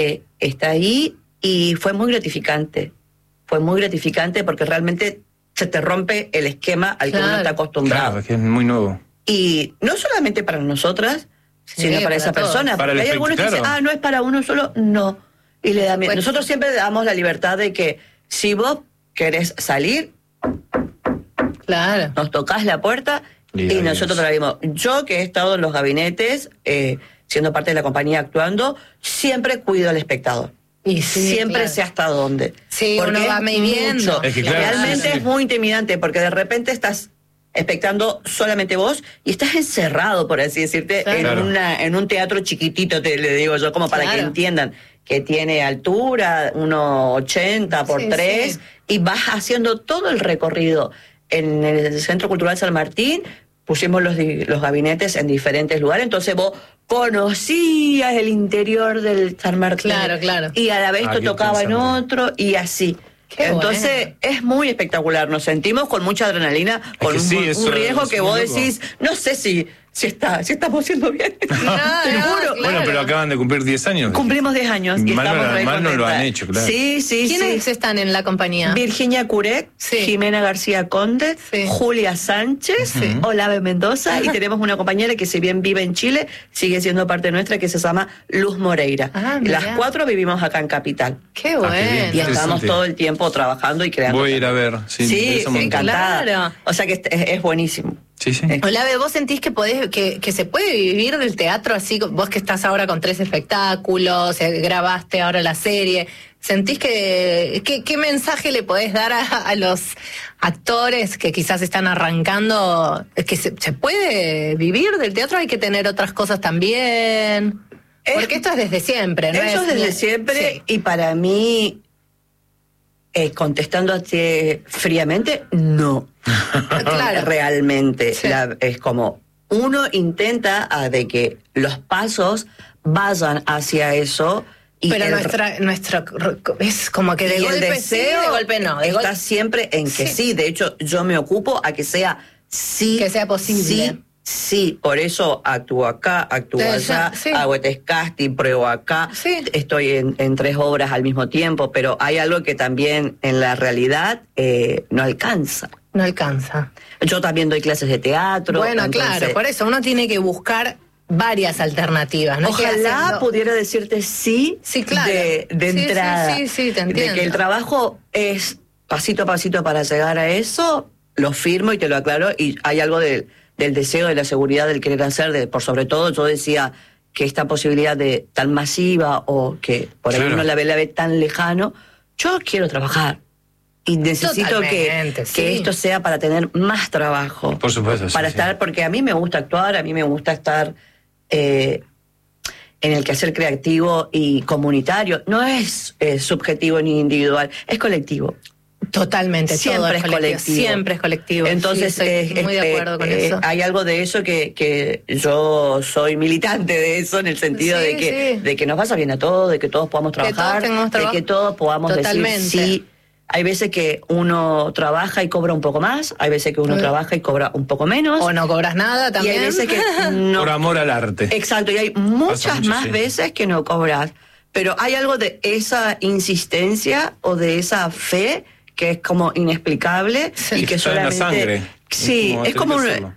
está ahí y fue muy gratificante. Fue muy gratificante porque realmente se te rompe el esquema al que uno está acostumbrado. Claro, que es muy nuevo. Y no solamente para nosotras, sino para esa todos. persona. Para porque hay algunos que dicen, no es para uno solo, no. Y le da miedo. Nosotros siempre damos la libertad de que si vos querés salir, claro, nos tocás la puerta y nosotros te la vimos. Yo que he estado en los gabinetes, siendo parte de la compañía actuando, siempre cuido al espectador. Y sí, siempre sé hasta dónde. Sí, porque uno va midiendo. Es que, claro, realmente es muy intimidante porque de repente estás expectando solamente vos y estás encerrado, por así decirte, en un teatro chiquitito, le digo yo, como para que entiendan, que tiene altura, 1,80 por 3, y vas haciendo todo el recorrido. En el Centro Cultural San Martín pusimos los gabinetes en diferentes lugares, entonces vos conocías el interior del San Martín. Claro. Y a la vez te tocaba en otro, y así. Entonces es muy espectacular, nos sentimos con mucha adrenalina, con un riesgo que vos decís, no sé si estamos haciendo bien. Te juro. Bueno, pero acaban de cumplir 10 años. Cumplimos 10 años y estamos no lo han hecho, claro. Sí. ¿Quiénes están en la compañía? Virginia Curec, Jimena García Conde, Julia Sánchez, Olave Mendoza, y tenemos una compañera que si bien vive en Chile, sigue siendo parte nuestra, que se llama Luz Moreira. Las 4 vivimos acá en Capital. Qué bueno. Y estamos todo el tiempo trabajando y creando. Voy a ir a ver. Sí, encantada. Claro. O sea que es buenísimo. Sí. Olave, ¿vos sentís que que se puede vivir del teatro así? Vos que estás ahora con 3 espectáculos, grabaste ahora la serie, ¿sentís qué mensaje le podés dar a los actores que quizás están arrancando? ¿Que se puede vivir del teatro? ¿Hay que tener otras cosas también? Porque esto es desde siempre, ¿no? Eso es desde siempre, y para mí, contestándote fríamente, no. Claro. Realmente. Es como, uno intenta de que los pasos vayan hacia eso. Pero nuestro es como que de golpe el deseo sí, de golpe no. Está siempre en que sí. De hecho, yo me ocupo a que sea sí. Que sea posible. Sí, por eso actúo acá, actúo allá, hago este casting, pruebo acá, estoy en 3 obras al mismo tiempo, pero hay algo que también en la realidad no alcanza. No alcanza. Yo también doy clases de teatro. Bueno, claro, por eso uno tiene que buscar varias alternativas. ¿No? Ojalá pudiera decirte claro. de entrada. Sí, te entiendo. De que el trabajo es pasito a pasito para llegar a eso, lo firmo y te lo aclaro, y hay algo del deseo, de la seguridad, del querer hacer, por sobre todo yo decía que esta posibilidad de tan masiva o que por ahí uno la ve tan lejano, yo quiero trabajar. Y necesito que esto sea para tener más trabajo. Por supuesto. Para estar, porque a mí me gusta actuar, a mí me gusta estar en el quehacer creativo y comunitario. No es subjetivo ni individual, es colectivo. Totalmente, siempre todo es colectivo. Siempre es colectivo. Entonces, estoy muy de acuerdo con eso. Hay algo de eso que yo soy militante de eso, en el sentido de que nos vaya bien a todos, de que todos podamos trabajar, de que todos podamos decir sí. Hay veces que uno trabaja y cobra un poco más, hay veces que uno trabaja y cobra un poco menos. O no cobras nada también. Y hay veces que no. Por amor al arte. Exacto, y hay muchas más veces que no cobras. Pero hay algo de esa insistencia o de esa fe que es como inexplicable y que solamente... en la sangre. Sí, es como...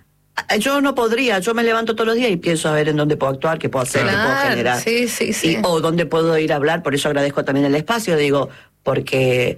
Yo no podría, yo me levanto todos los días y pienso a ver en dónde puedo actuar, qué puedo hacer, qué puedo generar. Sí. O dónde puedo ir a hablar, por eso agradezco también el espacio, digo, porque...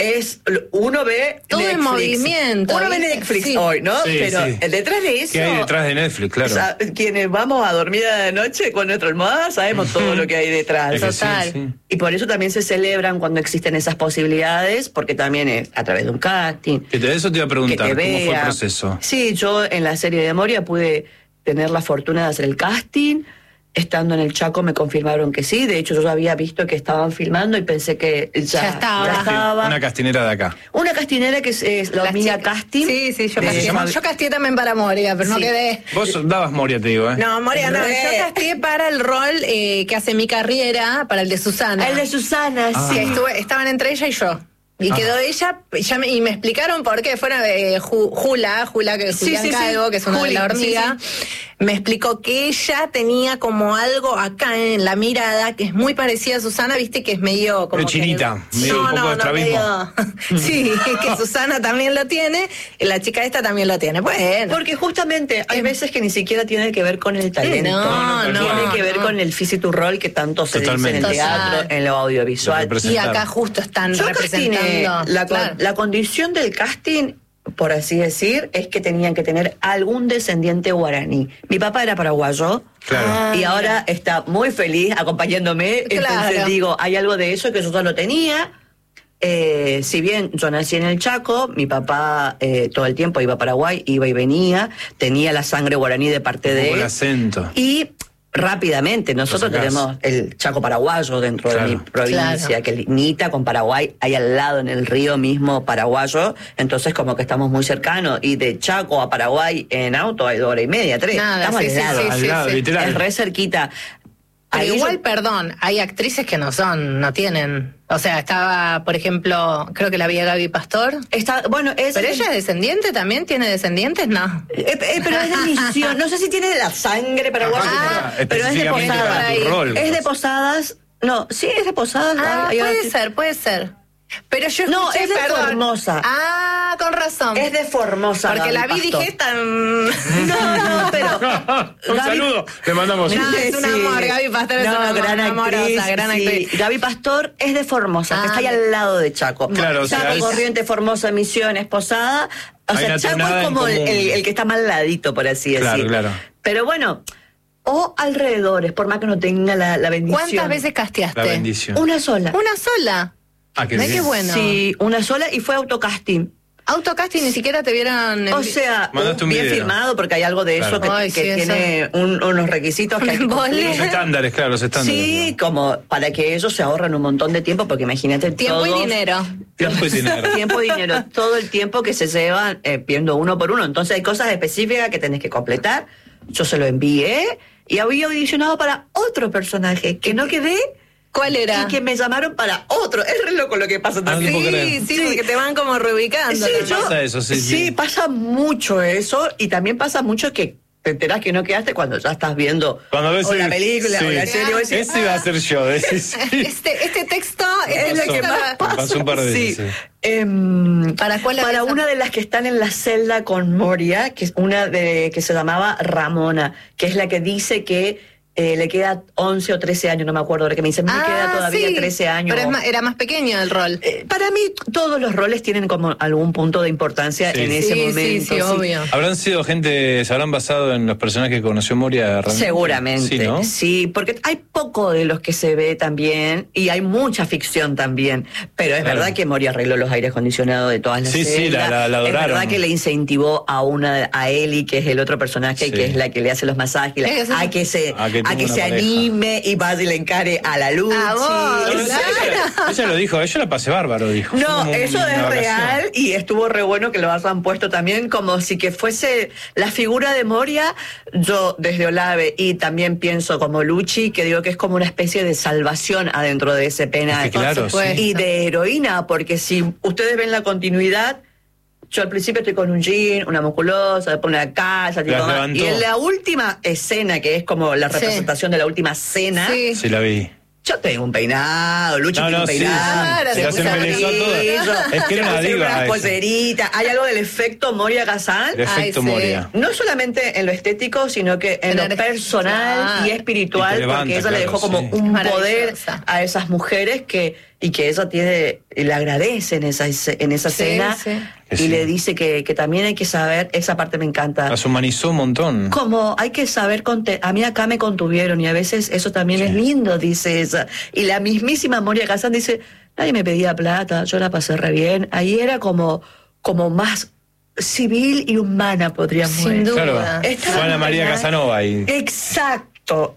uno ve todo Netflix. el movimiento. Uno ve Netflix hoy, ¿no? Pero detrás de eso... ¿Qué hay detrás de Netflix? Claro. Quienes vamos a dormir a la noche con nuestra almohada sabemos todo lo que hay detrás. Total. Y por eso también se celebran cuando existen esas posibilidades, porque también es a través de un casting. Eso te iba a preguntar, ¿cómo fue el proceso? Sí, yo en la serie de Moria pude tener la fortuna de hacer el casting. Estando en el Chaco me confirmaron que sí. De hecho, yo había visto que estaban filmando y pensé que ya estaba. Una castinera de acá. Una castinera que es la Hormiga Casting. Sí, yo castié también para Moria, pero no quedé. Vos dabas Moria, te digo, ¿eh? No, Moria no. Yo castié para el rol que hace mi carrera, para el de Susana. El de Susana, sí. Estaban entre ella y yo. Y quedó ella, y me explicaron por qué. Fueron Jula, que es Julián Calvo, que es una de la Hormiga. me explicó que ella tenía como algo acá en la mirada que es muy parecida a Susana, viste que es medio como chinita, medio un poco de estrabismo. Sí, que Susana también lo tiene y la chica esta también lo tiene. Bueno, porque justamente hay veces que ni siquiera tiene que ver con el talento, tiene que ver con el rol que tanto se dice en el teatro, en lo audiovisual. Y acá justo están representando la condición del casting, por así decir, es que tenían que tener algún descendiente guaraní. Mi papá era paraguayo, y ahora está muy feliz acompañándome. Entonces digo, hay algo de eso que yo ya lo tenía. Si bien yo nací en el Chaco, mi papá todo el tiempo iba a Paraguay, iba y venía, tenía la sangre guaraní de parte de él. El acento. Y rápidamente, nosotros tenemos el Chaco paraguayo dentro de mi provincia, que limita con Paraguay, hay al lado en el río mismo paraguayo, entonces como que estamos muy cercanos, y de Chaco a Paraguay en auto hay 2 horas y media, 3. Estamos al lado, literal. Es re cerquita. Pero igual, perdón, hay actrices que no tienen. O sea, estaba, por ejemplo, creo que la vi a Gaby Pastor. Bueno, ¿Pero ella es descendiente también? ¿Tiene descendientes? No. Pero es de misión. No sé si tiene la sangre paraguaya, pero es de Posadas. Es de Posadas. No, sí, es de Posadas. Puede ser. Pero yo no, es de Formosa. Con razón. Es de Formosa. Porque la vi, dije tan... No, pero... Un saludo, le mandamos un... es un amor, Gaby Pastor es una gran actriz. Gaby Pastor es de Formosa, que está ahí al lado de Chaco. Claro, Chaco, Corrientes, Formosa, Misiones, Posada. O sea, Chaco es como el que está más al ladito, por así decir. Claro. Pero bueno... O alrededores, por más que no tenga la bendición. ¿Cuántas veces casteaste? La bendición. Una sola. ¿Una sola? Qué bueno. Sí, una sola y fue autocasting. Autocasting, ni siquiera te vieron... O sea, bien firmado, porque hay algo de eso que tiene unos requisitos que hay que cumplir. Los estándares, claro, los estándares. Sí, como para que ellos se ahorran un montón de tiempo, porque imagínate Tiempo y dinero. Tiempo y dinero. Tiempo y dinero. Todo el tiempo que se llevan viendo uno por uno. Entonces hay cosas específicas que tenés que completar. Yo se lo envié y había audicionado para otro personaje que no quedé. ¿Cuál era? Y que me llamaron para otro. Es re loco lo que pasa también. Sí, porque te van como reubicando. Sí, pasa mucho eso. Y también pasa mucho que te enterás que no quedaste cuando ya estás viendo la película o la serie. Ese iba a ser yo. Este texto es lo que más pasa. Pasó un par de veces. Para una de las que están en la celda con Moria, que es una que se llamaba Ramona, que es la que dice que le queda 11 o 13 años, no me acuerdo, ahora que me dicen, me queda todavía 13 años. Pero era más pequeño el rol. Para mí, todos los roles tienen como algún punto de importancia en ese momento. Sí, obvio. ¿Habrán sido se habrán basado en los personajes que conoció Moria realmente? Seguramente, sí, ¿no? Sí, porque hay poco de los que se ve también, y hay mucha ficción también, pero es verdad que Moria arregló los aires acondicionados de todas las celdas. Sí, la adoraron. Es verdad que le incentivó a Eli, que es el otro personaje, que es la que le hace los masajes, a que se anime y vaya y le encare a la luz. Ella lo dijo, yo la pasé bárbaro, dijo. No, eso es real y estuvo re bueno que lo hayan puesto también como si que fuese la figura de Moria. Yo desde Olave y también pienso como Luchi, que digo que es como una especie de salvación adentro de ese penal. Y de heroína, porque si ustedes ven la continuidad, yo al principio estoy con un jean, una musculosa, después una casa, y en la última escena, que es como la representación de la última cena, sí la vi. Yo tengo un peinado, Luchi tiene un peinado, se puso amarillo, es que era una diva, una pollerita. Hay algo del efecto Moria Kazan. El efecto Moria. No solamente en lo estético, sino que en lo personal y espiritual, porque ella le dejó como un poder a esas mujeres que ella tiene, y le agradece en esa escena. Y le dice que también hay que saber, esa parte me encanta. Las humanizó un montón. Como hay que saber, a mí acá me contuvieron y a veces eso también es lindo, dice ella. Y la mismísima Moria Kazan dice, nadie me pedía plata, yo la pasé re bien. Ahí era como más civil y humana, podríamos decir. Sin duda. Claro. Juana María Casanova ahí. Exacto.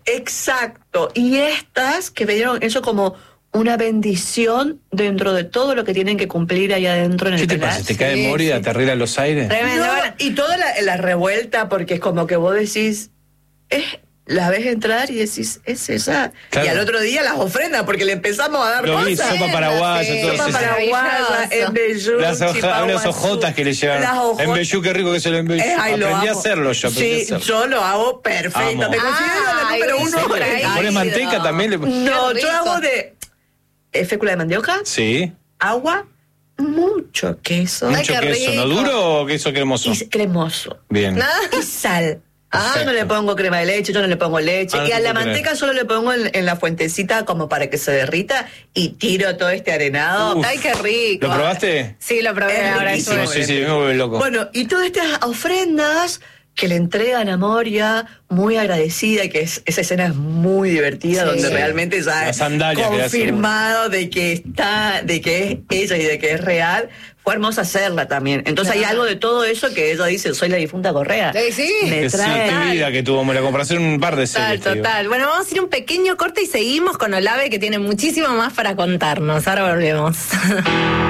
Y estas que veían eso como una bendición dentro de todo lo que tienen que cumplir allá adentro en el penal. ¿Qué te pasa? ¿Te cae Moria? ¿Te arregla los aires? Tremendo. Y toda la revuelta, porque es como que vos decís, la ves entrar y decís, es esa. Claro. Y al otro día las ofrendas, porque le empezamos a dar Lo vi, cosas. sopa paraguaya, todo Sopa eso. paraguaya, embellú, unas hojotas que le llevan. Embellú, qué rico que se lo embellú. Aprendí a hacerlo yo. Sí, yo lo hago perfecto. Amo. Me considero la número uno por ahí. ¿Pones manteca también? No, yo hago de fécula de mandioca, Sí. agua, mucho queso. Mucho queso, ¿no? ¿Duro o queso cremoso? Y cremoso. Bien. Y sal. Perfecto. Yo no le pongo crema de leche, yo no le pongo leche. Ah, y a no la puedo manteca solo le pongo en la fuentecita como para que se derrita y tiro todo este arenado. Uf. Ay, qué rico. ¿Lo probaste? Sí, lo probé. Es Ahora riquísimo. Sí, me vuelve loco. Bueno, y todas estas ofrendas que le entregan a Moria, muy agradecida, que esa escena es muy divertida, Sí. donde Sí. realmente ya La es sandalia que le hace confirmado de que está, de que es ella y de que es real. Fue hermosa hacerla también. Entonces hay algo de todo eso que ella dice, soy la difunta Correa. Sí. Me Sí, trae. qué vida que tuvo la comparación un par de series. te digo. Total. Bueno, vamos a ir a un pequeño corte y seguimos con Olave, que tiene muchísimo más para contarnos. Ahora volvemos.